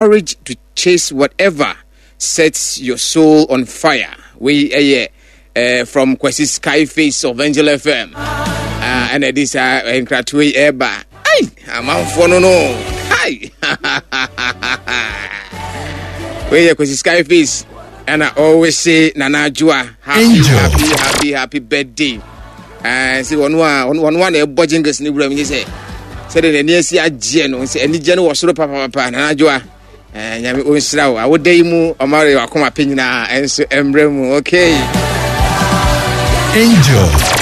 courage to chase whatever sets your soul on fire. We from Kwesi Skyface of Angel FM. And this Nkratwe Eba. Ay, I'm out for no. Hi. We Kwesi Skyface. And I always say Nana Jua, happy birthday. And see one a bojingus ni bro, say the near see a geno, say any geno was so papa Nana Jua. And Yami Unsraw, I would day mu or Mario Akoma Pina and so Embremu, okay. Angel.